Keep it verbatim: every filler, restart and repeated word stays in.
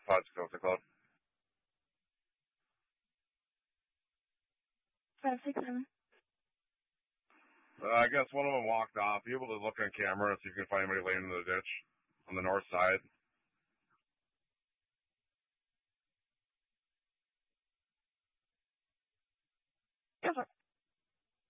Pod Six Club. Five six seven. Uh, I guess one of them walked off. You able to look on camera if you can find anybody laying in the ditch on the north side? Yes, sir.